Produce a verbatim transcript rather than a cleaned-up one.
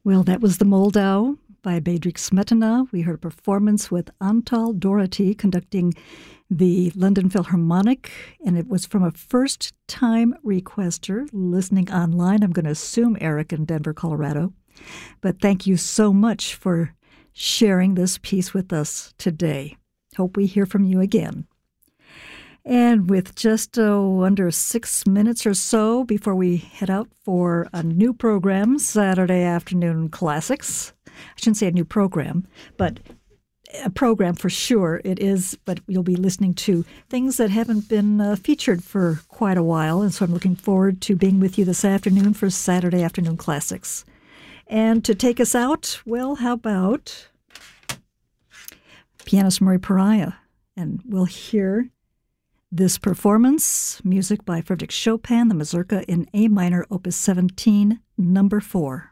Well, that was the Moldau by Bedřich Smetana. We heard a performance with Antal Doherty conducting the London Philharmonic, and it was from a first-time requester listening online. I'm going to assume Eric in Denver, Colorado. But thank you so much for sharing this piece with us today. Hope we hear from you again. And with just oh, under six minutes or so before we head out for a new program, Saturday Afternoon Classics. I shouldn't say a new program, but a program for sure it is, but you'll be listening to things that haven't been uh, featured for quite a while, and so I'm looking forward to being with you this afternoon for Saturday Afternoon Classics. And to take us out, well, how about pianist Murray Pariah? And we'll hear this performance, music by Frédéric Chopin, the Mazurka in A minor, Opus seventeen, number four.